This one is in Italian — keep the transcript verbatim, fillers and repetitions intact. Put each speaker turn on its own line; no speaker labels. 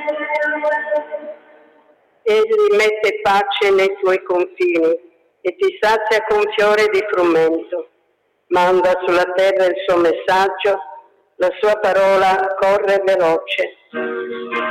Egli mette pace nei tuoi confini e ti sazia con fiore di frumento. Manda sulla terra il suo messaggio, la sua parola corre veloce.